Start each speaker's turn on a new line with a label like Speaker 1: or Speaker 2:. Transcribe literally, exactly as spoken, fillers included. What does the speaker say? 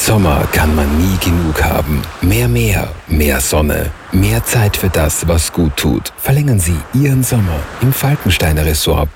Speaker 1: Sommer kann man nie genug haben. Mehr Meer, mehr Sonne, mehr Zeit für das, was gut tut. Verlängern Sie Ihren Sommer im Falkensteiner Resort